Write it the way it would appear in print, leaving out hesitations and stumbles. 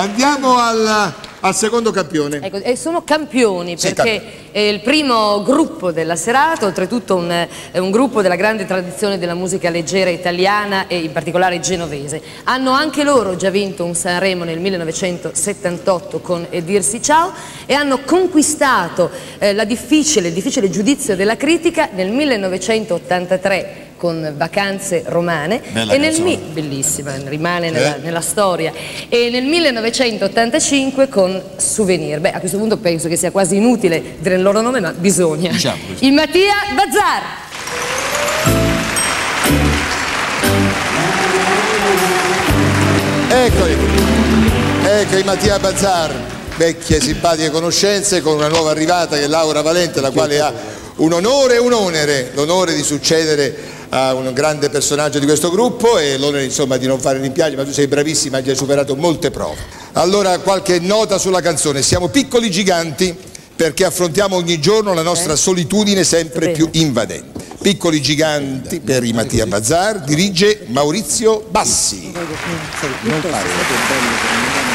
andiamo al secondo campione. Ecco, e sono campioni perché è il primo gruppo della serata, oltretutto un gruppo della grande tradizione della musica leggera italiana e in particolare genovese. Hanno anche loro già vinto un Sanremo nel 1978 con E dirsi ciao e hanno conquistato il difficile giudizio della critica nel 1983 con Vacanze romane. Bella E bellissima, rimane nella storia, e nel 1985 con Souvenir. Beh, a questo punto penso che sia quasi inutile dire il loro nome, ma bisogna. I Mattia Bazar. Eccoli, ecco i Mattia Bazar, vecchie simpatiche conoscenze con una nuova arrivata che è Laura Valente, la quale ha un onore e un onere, l'onore di succedere a un grande personaggio di questo gruppo e l'onere insomma di non fare rimpianti, ma tu sei bravissima, hai già superato molte prove. Allora qualche nota sulla canzone: siamo piccoli giganti perché affrontiamo ogni giorno la nostra solitudine sempre più invadente. Piccoli giganti per i Mattia Bazar, dirige Maurizio Bassi. Non fare.